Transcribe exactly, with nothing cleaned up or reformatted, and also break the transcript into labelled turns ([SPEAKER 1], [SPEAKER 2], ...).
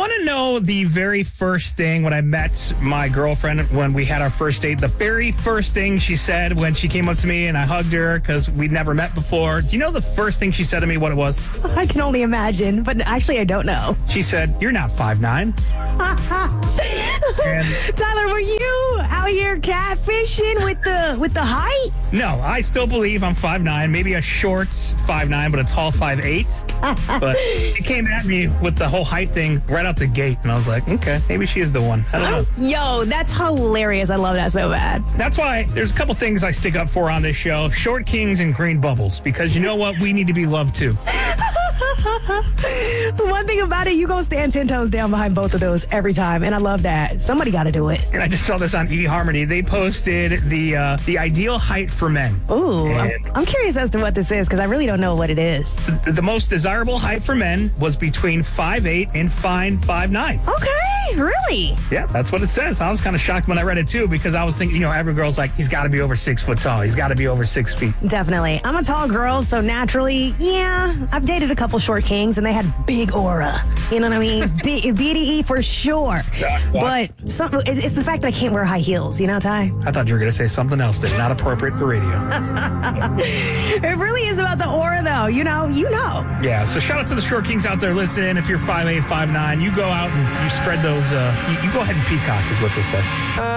[SPEAKER 1] want to know the very first thing when I met my girlfriend when we had our first date? The very first thing she said when she came up to me and I hugged her because we'd never met before. Do you know the first thing she said to me what it was?
[SPEAKER 2] I can only imagine, but actually I don't know.
[SPEAKER 1] She said, "You're not five nine." And
[SPEAKER 2] Tyler, were you out here catfishing with the with the height?
[SPEAKER 1] no, I still believe I'm five nine, maybe a short five nine, but a tall five eight. But she came at me with the whole height thing right out the gate, and I was like, okay, maybe she is the one. I don't know.
[SPEAKER 2] Yo, that's hilarious. I love that so bad.
[SPEAKER 1] That's why there's a couple things I stick up for on this show. Short kings and green bubbles, because you know what? We need to be loved too.
[SPEAKER 2] One thing about it, you gonna stand ten toes down behind both of those every time, and I love that. Somebody got to do it.
[SPEAKER 1] And I just saw this on eHarmony. They posted the uh, the ideal height for men.
[SPEAKER 2] Ooh, I'm,
[SPEAKER 1] And
[SPEAKER 2] I'm curious as to what this is because I really don't know what it is.
[SPEAKER 1] the, the most desirable height for men was between five eight and fine five nine.
[SPEAKER 2] Okay, really?
[SPEAKER 1] Yeah, that's what it says. I was kind of shocked when I read it too, because I was thinking, you know, every girl's like, he's got to be over six foot tall. He's got to be over six feet.
[SPEAKER 2] Definitely. I'm a tall girl, so naturally, yeah, I've dated a couple short kings and they had big aura. You know what I mean? B- B D E for sure. But some, it's, it's the fact that I can't wear high heels, you know, Ty?
[SPEAKER 1] I thought you were going to say something else that's not appropriate for radio.
[SPEAKER 2] It really is about the aura, though. You know, you know.
[SPEAKER 1] Yeah, so shout out to the short kings out there listening. If you're five eight, five nine, you go out and you spread those, uh, you, you go ahead and peacock is what they say.